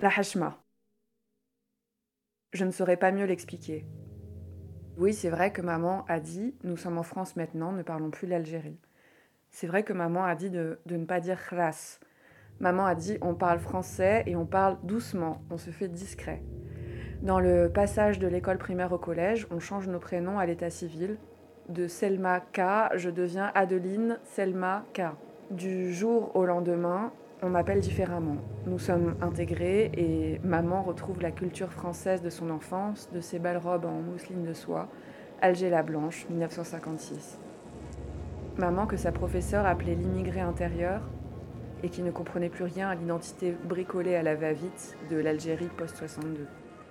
La hashma. Je ne saurais pas mieux l'expliquer. Oui, c'est vrai que maman a dit « nous sommes en France maintenant, ne parlons plus l'Algérie ». C'est vrai que maman a dit de ne pas dire khlas. Maman a dit on parle français et on parle doucement, on se fait discret. Dans le passage de l'école primaire au collège, on change nos prénoms à l'état civil. De Selma K, je deviens Adeline Selma K. Du jour au lendemain, on m'appelle différemment. Nous sommes intégrés et maman retrouve la culture française de son enfance, de ses belles robes en mousseline de soie, Alger la Blanche, 1956. Maman que sa professeure appelait l'immigré intérieur et qui ne comprenait plus rien à l'identité bricolée à la va-vite de l'Algérie post-62.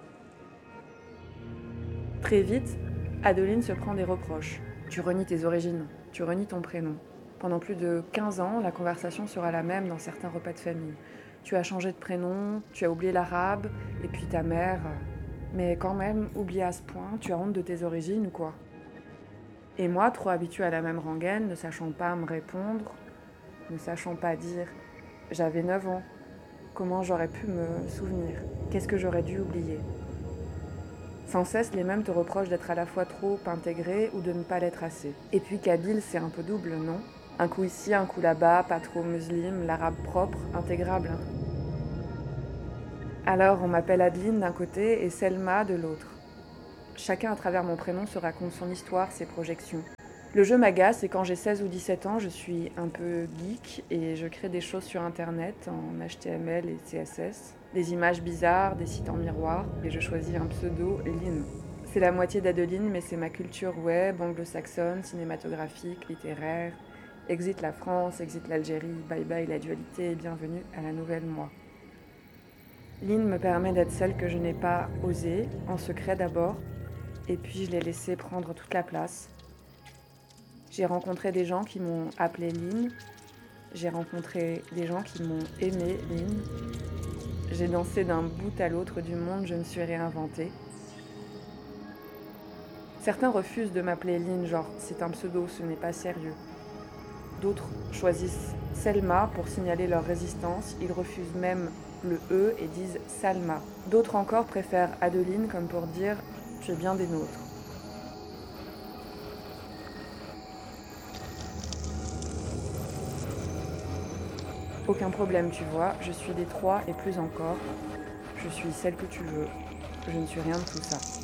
Très vite, Adeline se prend des reproches. Tu renies tes origines, tu renies ton prénom. Pendant plus de 15 ans, la conversation sera la même dans certains repas de famille. Tu as changé de prénom, tu as oublié l'arabe, et puis ta mère. Mais quand même, oublié à ce point, tu as honte de tes origines ou quoi? Et moi, trop habituée à la même rengaine, ne sachant pas me répondre, ne sachant pas dire « j'avais 9 ans », comment j'aurais pu me souvenir? Qu'est-ce que j'aurais dû oublier? Sans cesse, les mêmes te reprochent d'être à la fois trop intégré ou de ne pas l'être assez. Et puis kabyle, c'est un peu double, non? Un coup ici, un coup là-bas, pas trop musulman, l'arabe propre, intégrable. Alors on m'appelle Adeline d'un côté et Selma de l'autre. Chacun à travers mon prénom se raconte son histoire, ses projections. Le jeu m'agace et quand j'ai 16 ou 17 ans, je suis un peu geek et je crée des choses sur internet en HTML et CSS. Des images bizarres, des sites en miroir et je choisis un pseudo, Lynn. C'est la moitié d'Adeline mais c'est ma culture web, anglo-saxonne, cinématographique, littéraire. Exit la France, exit l'Algérie, bye bye la dualité et bienvenue à la nouvelle moi. Lynn me permet d'être celle que je n'ai pas osée, en secret d'abord, et puis je l'ai laissée prendre toute la place. J'ai rencontré des gens qui m'ont appelée Lynn, j'ai rencontré des gens qui m'ont aimée Lynn, j'ai dansé d'un bout à l'autre du monde, je me suis réinventée. Certains refusent de m'appeler Lynn, genre c'est un pseudo, ce n'est pas sérieux. D'autres choisissent Selma pour signaler leur résistance, ils refusent même le E et disent Salma. D'autres encore préfèrent Adeline comme pour dire « tu es bien des nôtres ». Aucun problème, tu vois, je suis des trois et plus encore. Je suis celle que tu veux. Je ne suis rien de tout ça.